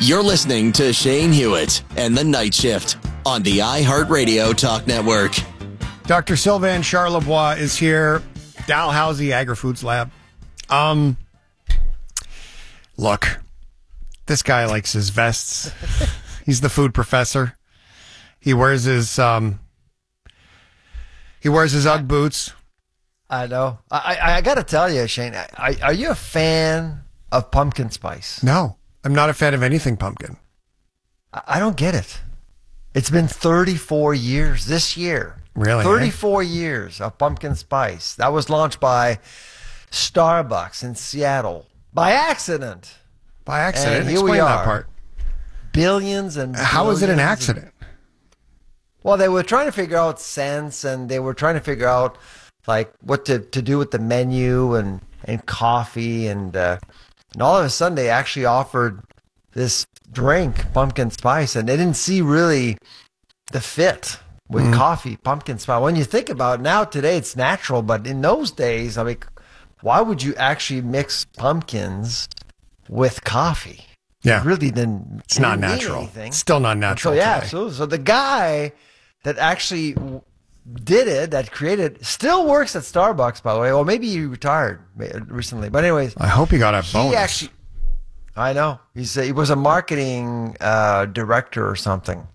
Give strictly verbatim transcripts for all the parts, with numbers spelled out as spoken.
You're listening to Shane Hewitt and The Night Shift on the iHeartRadio Talk Network. Doctor Sylvain Charlebois is here. Dalhousie Agri-Foods Lab. Um, look, this guy likes his vests. He's the food professor. He wears his um, he wears his Ugg boots. I know. I I, I got to tell you, Shane. Are, are you a fan of pumpkin spice? No, I'm not a fan of anything pumpkin. I, I don't get it. It's been thirty-four years this year. Really? thirty-four eh? years of pumpkin spice. That was launched by Starbucks in Seattle by accident. By accident? And here Explain we that are. part. Billions and billions. How is it an accident? Of, well, they were trying to figure out scents, and they were trying to figure out like what to, to do with the menu and, and coffee. And, uh, and all of a sudden, they actually offered this drink, pumpkin spice, and they didn't see really the fit with mm. coffee, pumpkin spice. When you think about it, now today it's natural, but in those days, I mean, why would you actually mix pumpkins with coffee? Yeah. It really didn't. It's not didn't natural. Anything. It's still not natural. So, yeah, today. absolutely. So the guy that actually did it, that created, still works at Starbucks, by the way. Or maybe he retired recently. But anyways, I hope he got a bonus. He actually, I know. He's a, he was a marketing uh, director or something.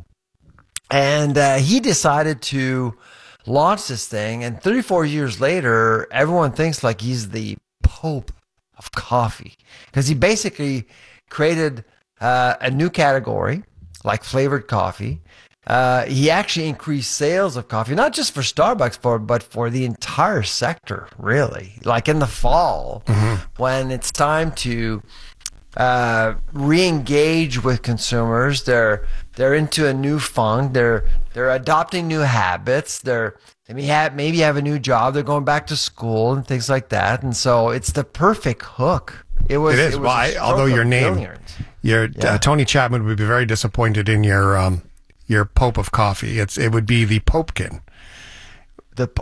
And uh, he decided to launch this thing. And thirty-four years later, everyone thinks like he's the Pope of coffee. Because he basically created uh, a new category, like flavored coffee. Uh, he actually increased sales of coffee, not just for Starbucks, for but for the entire sector, really. Like in the fall, mm-hmm. when it's time to uh, re-engage with consumers, they're they're into a new funk. They're they're adopting new habits. They're they may have maybe have a new job. They're going back to school and things like that. And so it's the perfect hook. It was. It is. It was well, I, although your name, billions. your yeah. uh, Tony Chapman would be very disappointed in your um, your Pope of coffee. It's it would be the Popekin. The po-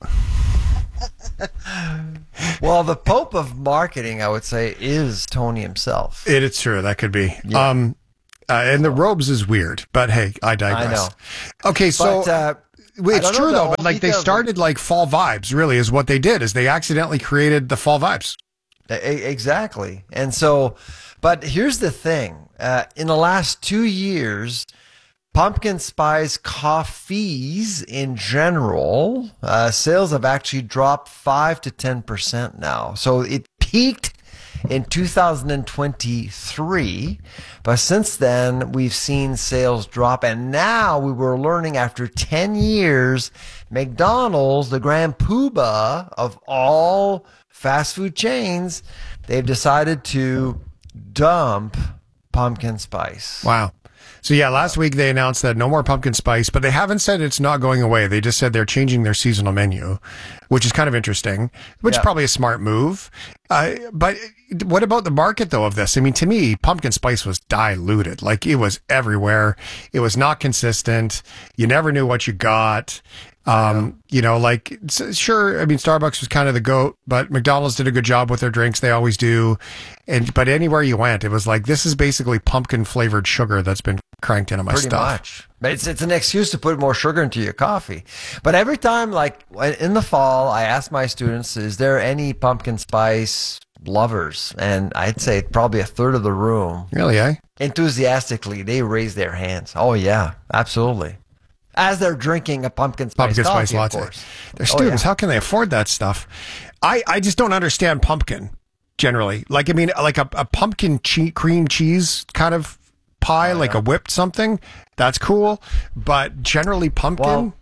well, the Pope of marketing, I would say, is Tony himself. It is true. That could be. Yeah. Um, uh, and the robes is weird, but hey, I digress. I know. Okay, so. But, uh, it's true though, but like they details. started like fall vibes. Really, is what they did. Is they accidentally created the fall vibes. Exactly. And so, but here's the thing. Uh, in the last two years, pumpkin spice coffees in general, uh, sales have actually dropped five to ten percent now. So it peaked in two thousand twenty-three, but since then we've seen sales drop. And now we were learning after ten years, McDonald's, the grand poobah of all fast food chains, they've decided to dump pumpkin spice. Wow. So yeah, last week they announced that no more pumpkin spice, but they haven't said it's not going away. They just said they're changing their seasonal menu, which is kind of interesting, which yeah. is probably a smart move. Uh, but what about the market though of this? I mean, to me, pumpkin spice was diluted. Like it was everywhere. It was not consistent. You never knew what you got. Um, you know, like, sure, I mean, Starbucks was kind of the GOAT, but McDonald's did a good job with their drinks. They always do. And, but anywhere you went, it was like, this is basically pumpkin flavored sugar that's been cranked into my Pretty stuff. Much. But it's, it's an excuse to put more sugar into your coffee. But every time, like in the fall, I ask my students, is there any pumpkin spice lovers? And I'd say probably a third of the room. Really, eh? Enthusiastically, they raise their hands. Oh, yeah, absolutely. As they're drinking a pumpkin spice pumpkin coffee, spice latte. of course. They're students. Oh, yeah. How can they afford that stuff? I, I just don't understand pumpkin generally. Like, I mean, like a, a pumpkin che- cream cheese kind of pie, oh, like yeah. a whipped something. That's cool. But generally pumpkin. Well,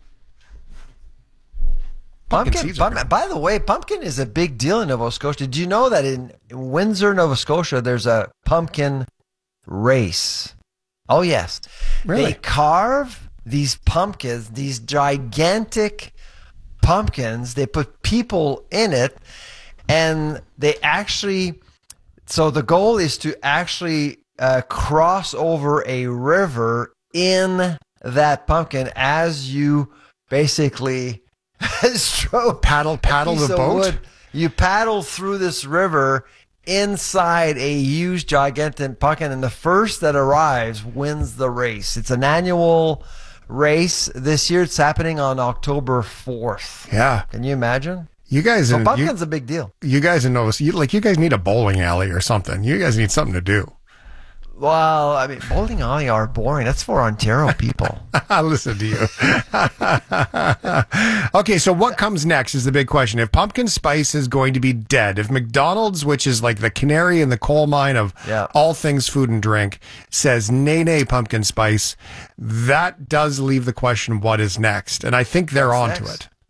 pumpkin, pumpkin pumpkin by the way, pumpkin is a big deal in Nova Scotia. Did you know that in Windsor, Nova Scotia, there's a pumpkin race? Oh, yes. Really? They carve these pumpkins, these gigantic pumpkins, they put people in it, and they actually, so the goal is to actually uh, cross over a river in that pumpkin as you basically stroke paddle, paddle the boat. Wood. You paddle through this river inside a huge, gigantic pumpkin, and the first that arrives wins the race. It's an annual race. This year it's happening on October fourth. Yeah. Can you imagine? You guys, So in, pumpkin's you, a big deal. you guys in Nova, you, like you guys need a bowling alley or something. You guys need something to do. Well, I mean, bowling alley are boring. That's for Ontario people. I listen to you. Okay, so what comes next is the big question. If pumpkin spice is going to be dead, if McDonald's, which is like the canary in the coal mine of Yeah. all things food and drink, says nay, nay, pumpkin spice, that does leave the question, what is next? And I think they're What's onto next? it.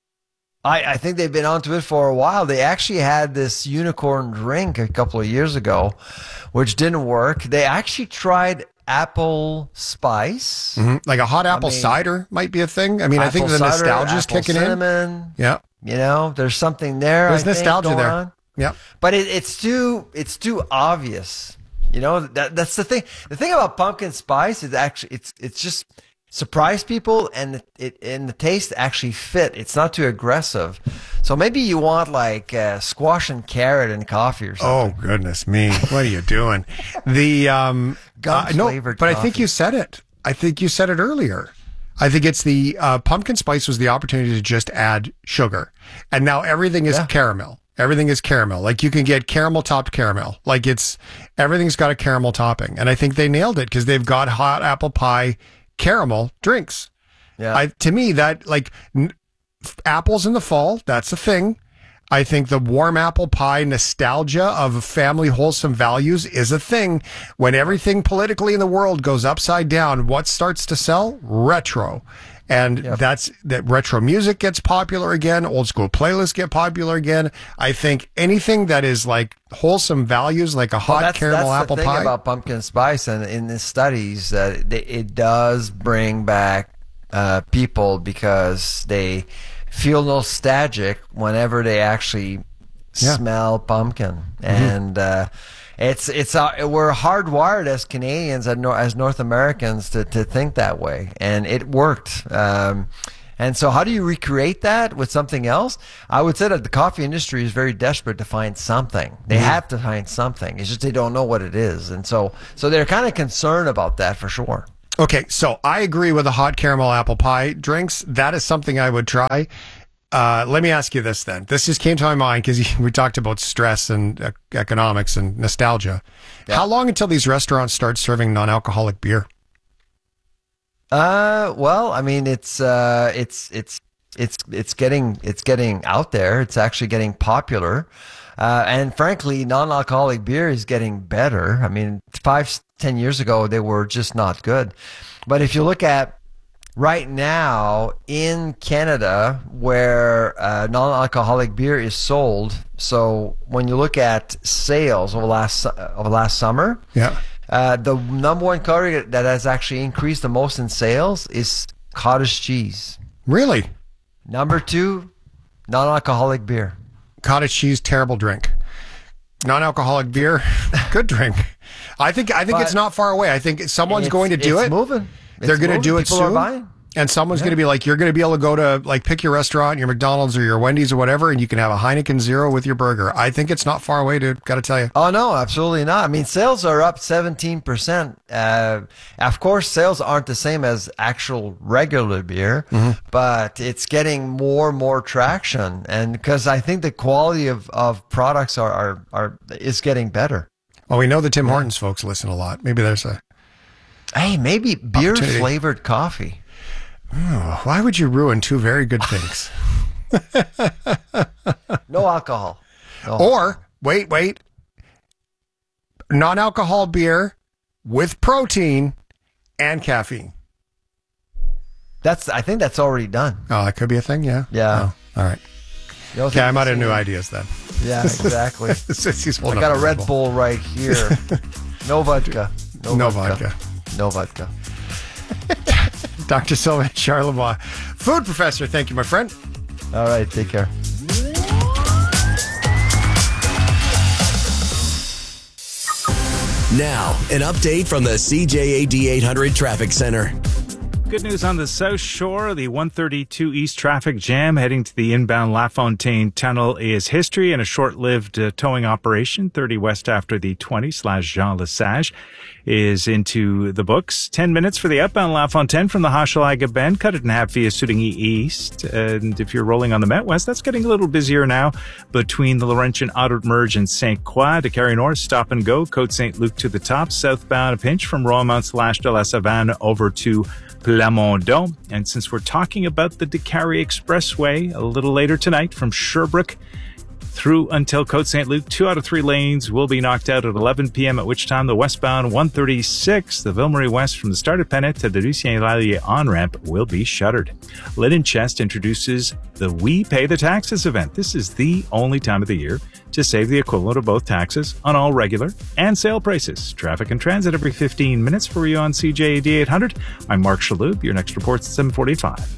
I, I think they've been onto it for a while. They actually had this unicorn drink a couple of years ago, which didn't work. They actually tried apple spice. Mhm. Like a hot apple mean, cider might be a thing. I mean, I think apple the cider, nostalgia's apple kicking cinnamon, in. Yeah. You know, there's something there. There's I think, nostalgia going there. on. Yeah. But it, it's too it's too obvious. You know, that that's the thing. The thing about pumpkin spice is actually it's it's just surprise people, and it, it and the taste actually fit. It's not too aggressive. So maybe you want like uh, squash and carrot and coffee or something. Oh goodness me! What are you doing? The um, Gum uh, no, flavored but I think coffee. you said it. I think you said it earlier. I think it's the uh, pumpkin spice was the opportunity to just add sugar, and now everything is Yeah. caramel. Everything is caramel. Like you can get caramel topped caramel. Like it's everything's got a caramel topping, and I think they nailed it because they've got hot apple pie caramel drinks. Yeah. I, to me, that like n- f- apples in the fall, that's a thing. I think the warm apple pie nostalgia of family wholesome values is a thing. When everything politically in the world goes upside down, what starts to sell? Retro. And Yep. that's that retro music gets popular again. Old school playlists get popular again. I think anything that is like wholesome values, like a hot that's, caramel that's apple the thing pie. about pumpkin spice, and in the studies that it, it does bring back uh, people because they feel nostalgic whenever they actually Yeah. smell pumpkin, and uh, it's it's uh, we're hardwired as Canadians and Nor- as North Americans to to think that way, and it worked. Um, And so how do you recreate that with something else? I would say that the coffee industry is very desperate to find something. They Mm-hmm. have to find something. It's just they don't know what it is. And so so they're kind of concerned about that for sure. Okay, so I agree with the hot caramel apple pie drinks. That is something I would try. Uh, let me ask you this then. This just came to my mind because we talked about stress and uh, economics and nostalgia. Yeah. How long until these restaurants start serving non-alcoholic beer? Uh, well, I mean, it's uh, it's it's it's it's getting it's getting out there. It's actually getting popular, uh, and frankly, non-alcoholic beer is getting better. I mean, five ten years ago, they were just not good. But if you look at right now in Canada, where uh, non-alcoholic beer is sold, so when you look at sales over last over last summer. Yeah. Uh, the number one category that has actually increased the most in sales is cottage cheese. Really? Number two, non-alcoholic beer. Cottage cheese, terrible drink. Non-alcoholic beer, good drink. I think I think But it's not far away. I think someone's It's- going to do it's it. moving. They're It's going to moving. do it People soon. Are buying. And someone's going to be like, you're going to be able to go to like pick your restaurant, your McDonald's or your Wendy's or whatever, and you can have a Heineken Zero with your burger. I think it's not far away, dude. Got to tell you. Oh no, absolutely not. I mean, sales are up seventeen percent. Uh, of course, sales aren't the same as actual regular beer, Mm-hmm. but it's getting more and more traction, and because I think the quality of, of products are, are are is getting better. Well, we know the Tim Hortons folks listen a lot. Maybe there's a. Hey, maybe beer Opportunity. flavored coffee. Oh, why would you ruin two very good things? No alcohol. No. Or wait, wait, non-alcohol beer with protein and caffeine. That's. I think that's already done. Oh, that could be a thing. Yeah. Yeah. Oh, all right. You don't Okay, think I'm out of it's- new ideas then. Yeah, exactly. Sissy's I holding got up a the Red label. Bull right here. No vodka. No, No vodka. vodka. No vodka. Doctor Sylvain Charlebois, food professor. Thank you, my friend. All right. Take care. Now, an update from the C J A D eight hundred Traffic Center. Good news on the South Shore. The one thirty-two East traffic jam heading to the inbound LaFontaine Tunnel is history and a short-lived uh, towing operation. thirty West after the twenty slash Jean Lesage is into the books. ten minutes for the outbound LaFontaine from the Hochelaga Bend. Cut it in half via Soudigny East. And if you're rolling on the Met West, that's getting a little busier now between the Laurentian Outer Merge and Saint Croix. De Carry North, stop and go. Côte Saint Luc to the top. Southbound, a pinch from Royalmount slash de la Savane over to Plamondon. And since we're talking about the Décarie Expressway, a little later tonight from Sherbrooke through until Côte Saint Luc, two out of three lanes will be knocked out at eleven p.m., at which time the westbound one thirty-six, the Ville-Marie West from the start of Pennet to the Lucien Lallier on-ramp will be shuttered. Linen Chest introduces the We Pay the Taxes event. This is the only time of the year to save the equivalent of both taxes on all regular and sale prices. Traffic and transit every fifteen minutes for you on C J A D eight hundred. I'm Mark Shaloub. Your next report's at seven forty-five.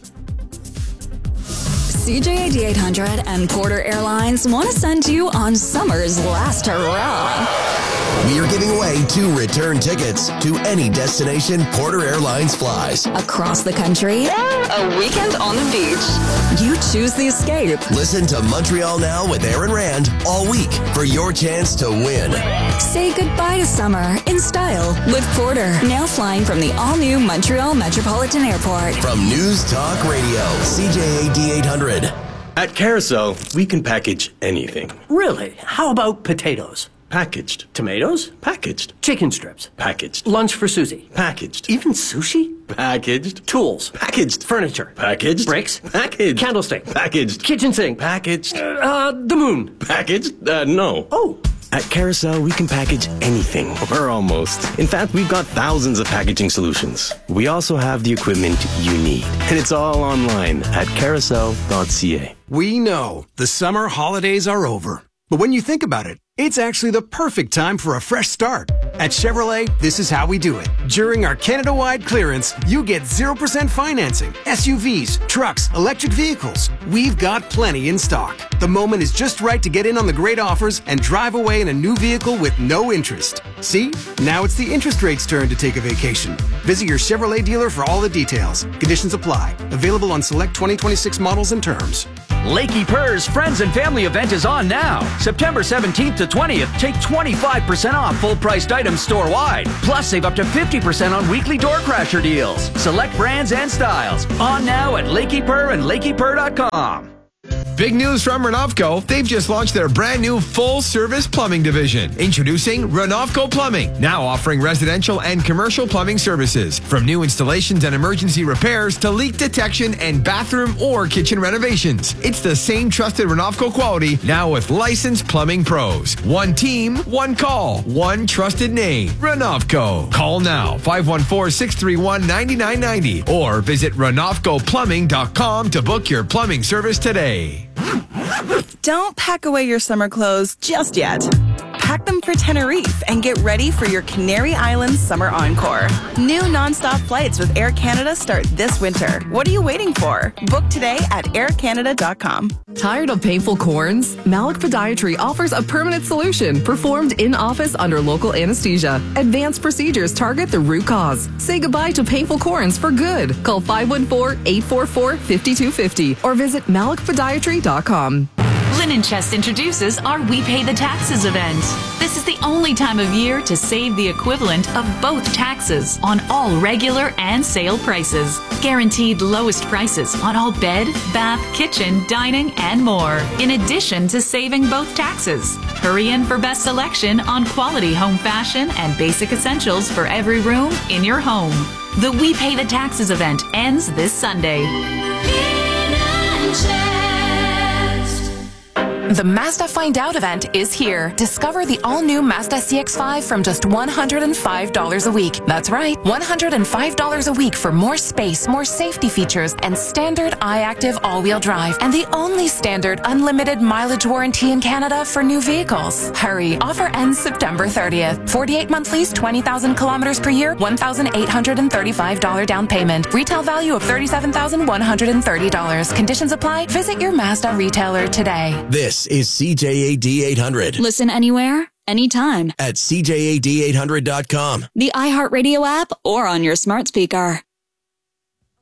C J A D eight hundred and Porter Airlines want to send you on summer's last hurrah. We are giving away two return tickets to any destination Porter Airlines flies. Across the country, a weekend on the beach. You choose the escape. Listen to Montreal Now with Aaron Rand all week for your chance to win. Say goodbye to summer in style with Porter. Now flying from the all-new Montreal Metropolitan Airport. From News Talk Radio, C J A D eight hundred. At Carousel, we can package anything. Really? How about potatoes? Packaged. Tomatoes? Packaged. Chicken strips? Packaged. Lunch for Susie? Packaged. Even sushi? Packaged. Tools? Packaged. Furniture? Packaged. Bricks? Packaged. Candlestick? Packaged. Kitchen sink? Packaged. Uh, the moon? Packaged? Uh, no. Oh. At Carousel, we can package anything, or almost. In fact, we've got thousands of packaging solutions. We also have the equipment you need, and it's all online at carousel dot c a. We know the summer holidays are over, but when you think about it, it's actually the perfect time for a fresh start. At Chevrolet, this is how we do it. During our Canada-wide clearance, you get zero percent financing, S U Vs, trucks, electric vehicles. We've got plenty in stock. The moment is just right to get in on the great offers and drive away in a new vehicle with no interest. See? Now it's the interest rate's turn to take a vacation. Visit your Chevrolet dealer for all the details. Conditions apply. Available on select twenty twenty-six models and terms. Lakey Purr's Friends and Family event is on now. September seventeenth to twentieth, take twenty-five percent off full-priced items store-wide. Plus, save up to fifty percent on weekly door crasher deals. Select brands and styles. On now at Lakey Purr and lakey purr dot com. Big news from Renovco. They've just launched their brand new full-service plumbing division. Introducing Renovco Plumbing, now offering residential and commercial plumbing services. From new installations and emergency repairs to leak detection and bathroom or kitchen renovations. It's the same trusted Renovco quality, now with licensed plumbing pros. One team, one call, one trusted name. Renovco. Call now, five one four, six three one, nine nine nine zero or visit renovco plumbing dot com to book your plumbing service today. Don't pack away your summer clothes just yet. Pack them for Tenerife and get ready for your Canary Islands summer encore. New nonstop flights with Air Canada start this winter. What are you waiting for? Book today at air canada dot com. Tired of painful corns? Malik Podiatry offers a permanent solution performed in office under local anesthesia. Advanced procedures target the root cause. Say goodbye to painful corns for good. Call five one four, eight four four, five two five zero or visit malik podiatry dot com. Linen Chest introduces our We Pay the Taxes event. This is the only time of year to save the equivalent of both taxes on all regular and sale prices. Guaranteed lowest prices on all bed, bath, kitchen, dining, and more. In addition to saving both taxes. Hurry in for best selection on quality home fashion and basic essentials for every room in your home. The We Pay the Taxes event ends this Sunday. The Mazda Find Out event is here. Discover the all-new Mazda C X five from just one hundred five dollars a week. That's right, one hundred five dollars a week for more space, more safety features, and standard iActive all-wheel drive. And the only standard unlimited mileage warranty in Canada for new vehicles. Hurry, offer ends September thirtieth. forty-eight month lease, twenty thousand kilometers per year, one thousand eight hundred thirty-five dollars down payment. Retail value of thirty-seven thousand one hundred thirty dollars. Conditions apply. Visit your Mazda retailer today. This is C J A D eight hundred. Listen anywhere, anytime. At C J A D eight hundred dot com. The iHeartRadio app or on your smart speaker.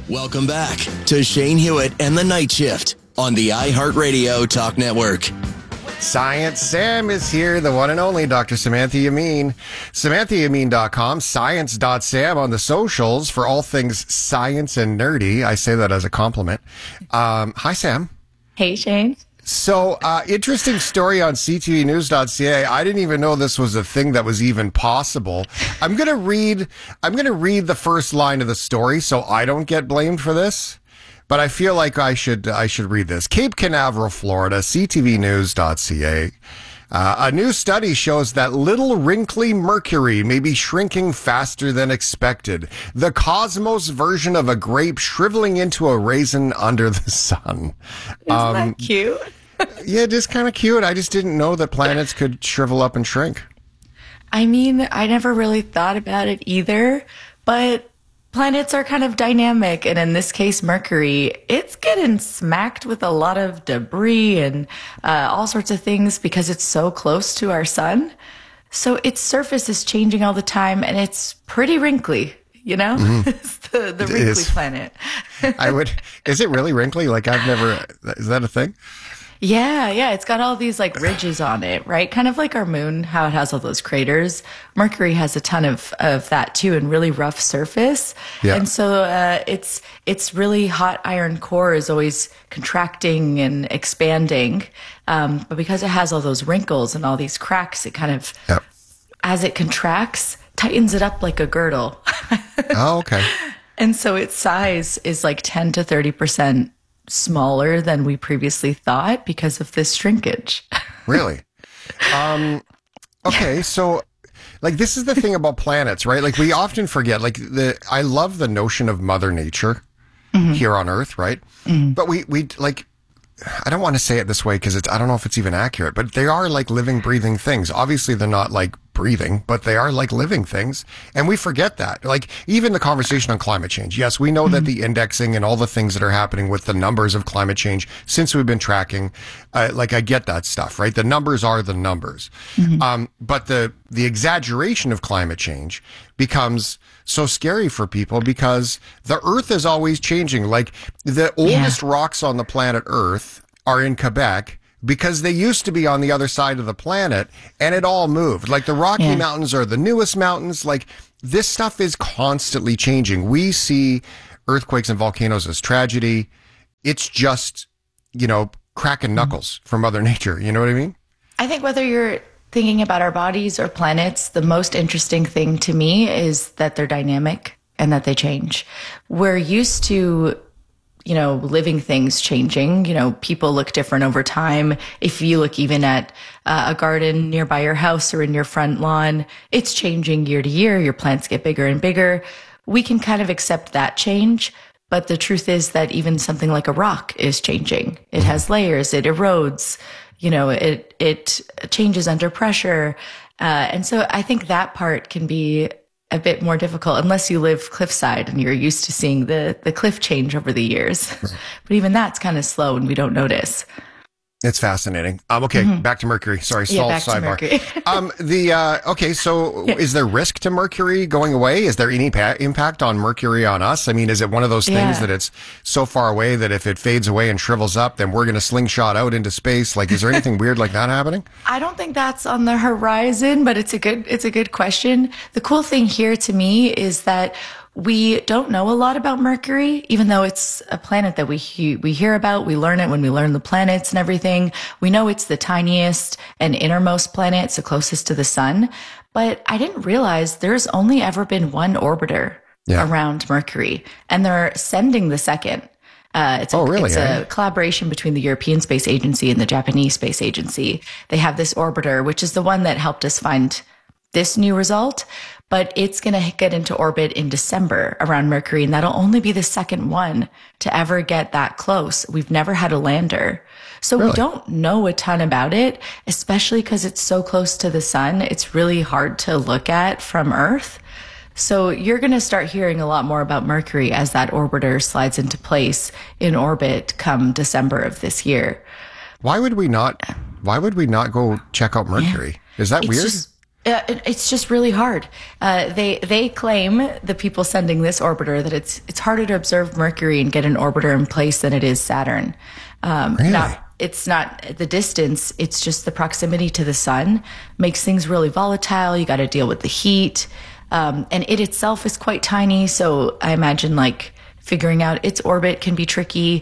Welcome back to Shane Hewitt and the Night Shift on the iHeartRadio Talk Network. Science Sam is here, the one and only Doctor Samantha Yamin. Samantha Yamin dot com, science dot sam on the socials for all things science and nerdy. I say that as a compliment. Um, hi, Sam. Hey, Shane. So, uh, interesting story on c t v news dot c a. I didn't even know this was a thing that was even possible. I'm going to read, I'm going to read the first line of the story so I don't get blamed for this. But I feel like I should, I should read this. Cape Canaveral, Florida, c t v news dot c a. Uh, a new study shows that little wrinkly mercury may be shrinking faster than expected. The cosmos version of a grape shriveling into a raisin under the sun. Isn't um, that cute? Yeah, it is kind of cute. I just didn't know that planets could shrivel up and shrink. I mean, I never really thought about it either, but planets are kind of dynamic. And in this case, Mercury, it's getting smacked with a lot of debris and uh, all sorts of things because it's so close to our sun. So its surface is changing all the time and it's pretty wrinkly. You know, mm-hmm. It's the, the wrinkly is. planet. I would, is it really wrinkly? Like I've never, is that a thing? Yeah, yeah. It's got all these like ridges on it, right? Kind of like our moon, how it has all those craters. Mercury has a ton of, of that too, and really rough surface. Yeah. And so uh, it's it's really hot iron core is always contracting and expanding. Um, but because it has all those wrinkles and all these cracks, it kind of, yep. as it contracts, tightens it up like a girdle. Oh, okay. And so its size is like ten to thirty percent smaller than we previously thought because of this shrinkage. Really? Um, okay, so like this is the thing about planets, right? Like we often forget, like the I love the notion of Mother Nature mm-hmm. here on Earth, right? Mm-hmm. But we we like I don't want to say it this way because it's I don't know if it's even accurate, but they are like living, breathing things. Obviously, they're not like breathing, but they are like living things. And we forget that. Like even the conversation on climate change. Yes, we know mm-hmm. that the indexing and all the things that are happening with the numbers of climate change since we've been tracking, uh, like I get that stuff, right? The numbers are the numbers. Mm-hmm. Um, but the, the exaggeration of climate change becomes so scary for people because the Earth is always changing. Like the oldest yeah. rocks on the planet Earth are in Quebec because they used to be on the other side of the planet and it all moved. Like the Rocky yeah. Mountains are the newest mountains. Like this stuff is constantly changing. We see earthquakes and volcanoes as tragedy. It's just, you know, cracking knuckles mm-hmm. for Mother Nature. You know what I mean? I think whether you're thinking about our bodies or planets, the most interesting thing to me is that they're dynamic and that they change. We're used to, you know, living things changing. You know, people look different over time. If you look even at uh, a garden nearby your house or in your front lawn, it's changing year to year. Your plants get bigger and bigger. We can kind of accept that change. But the truth is that even something like a rock is changing. It has layers. It erodes. You know, it it changes under pressure. Uh, and so I think that part can be a bit more difficult unless you live cliffside and you're used to seeing the, the cliff change over the years. Right. But even that's kind of slow and we don't notice. It's fascinating. Um, okay, mm-hmm. back to Mercury. Sorry, yeah, stall back sidebar. To Mercury. um, the uh, okay, so yeah. is there risk to Mercury going away? Is there any pa- impact on Mercury on us? I mean, is it one of those things yeah. that it's so far away that if it fades away and shrivels up, then we're going to slingshot out into space? Like, is there anything weird like that happening? I don't think that's on the horizon, but it's a good it's a good question. The cool thing here to me is that we don't know a lot about Mercury, even though it's a planet that we he- we hear about. We learn it when we learn the planets and everything. We know it's the tiniest and innermost planet, so closest to the sun. But I didn't realize there's only ever been one orbiter yeah. around Mercury, and they're sending the second. Uh, it's a, oh, really? It's eh? a collaboration between the European Space Agency and the Japanese Space Agency. They have this orbiter, which is the one that helped us find this new result. But it's going to get into orbit in December around Mercury, and that'll only be the second one to ever get that close. We've never had a lander. So really? We don't know a ton about it, especially because it's so close to the sun. It's really hard to look at from Earth. So you're going to start hearing a lot more about Mercury as that orbiter slides into place in orbit come December of this year. Why would we not, why would we not go check out Mercury? Yeah. Is that it's weird? Just, Uh, it- it's just really hard. Uh, they they claim, the people sending this orbiter, that it's it's harder to observe Mercury and get an orbiter in place than it is Saturn. Um, Really? Not, it's not the distance; it's just the proximity to the sun makes things really volatile. You got to deal with the heat, um, and it itself is quite tiny. So I imagine like figuring out its orbit can be tricky.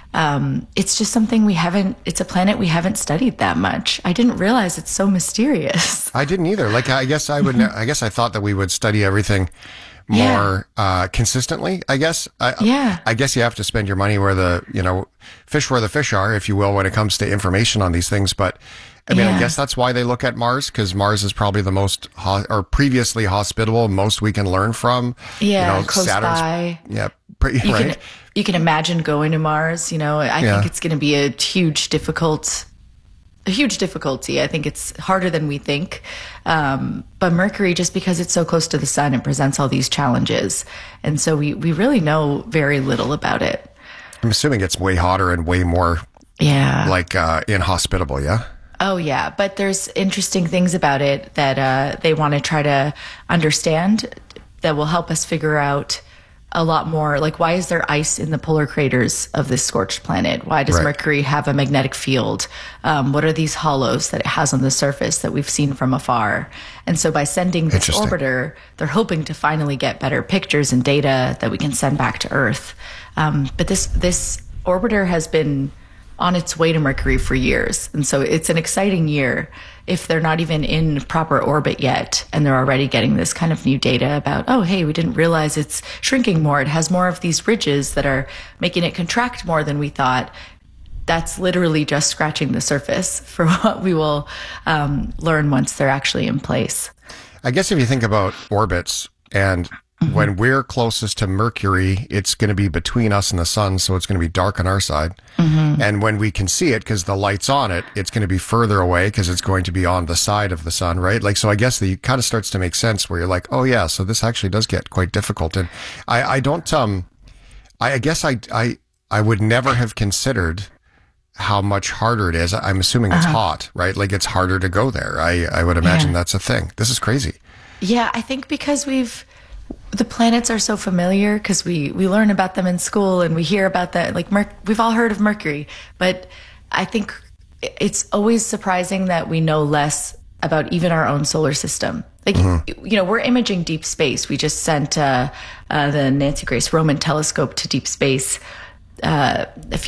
Um, it's just something we haven't, it's a planet we haven't studied that much. I didn't realize it's so mysterious. I didn't either. Like, I guess I would, I guess I thought that we would study everything more, uh, consistently, I guess. I, Yeah. I guess you have to spend your money where the, you know, fish where the fish are, if you will, when it comes to information on these things. But I mean, I Yeah. guess that's why they look at Mars, because Mars is probably the most, ho- or previously hospitable, most we can learn from. Yeah, you know, close Saturn's, by. Yeah, pretty, You right? can, you can imagine going to Mars, you know, I Yeah. think it's going to be a huge difficult, a huge difficulty. I think it's harder than we think. Um, but Mercury, just because it's so close to the sun, it presents all these challenges. And so we, we really know very little about it. I'm assuming it's way hotter and way more, Yeah. like, uh, inhospitable, yeah? Oh, yeah. But there's interesting things about it that uh, they want to try to understand that will help us figure out a lot more. Like, why is there ice in the polar craters of this scorched planet? Why does Right. Mercury have a magnetic field? Um, what are these hollows that it has on the surface that we've seen from afar? And so by sending this Interesting. orbiter, they're hoping to finally get better pictures and data that we can send back to Earth. Um, but this this orbiter has been on its way to Mercury for years. And so it's an exciting year if they're not even in proper orbit yet and they're already getting this kind of new data about, oh, hey, we didn't realize it's shrinking more. It has more of these ridges that are making it contract more than we thought. That's literally just scratching the surface for what we will um, learn once they're actually in place. I guess if you think about orbits, and Mm-hmm. when we're closest to Mercury, it's going to be between us and the sun, so it's going to be dark on our side. Mhm. And when we can see it, because the light's on it, it's going to be further away because it's going to be on the side of the sun, right? Like, so I guess the kind of starts to make sense where you're like, oh yeah, so this actually does get quite difficult. And I, I don't, um, I, I guess I, I, I would never have considered how much harder it is. I'm assuming it's Uh-huh. hot, right? Like it's harder to go there. I, I would imagine Yeah. that's a thing. This is crazy. Yeah, I think because we've the planets are so familiar because we we learn about them in school and we hear about that. Like Merc- we've all heard of Mercury, but I think it's always surprising that we know less about even our own solar system. Like you know, we're imaging deep space. We just sent uh, uh, the Nancy Grace Roman telescope to deep space uh, a few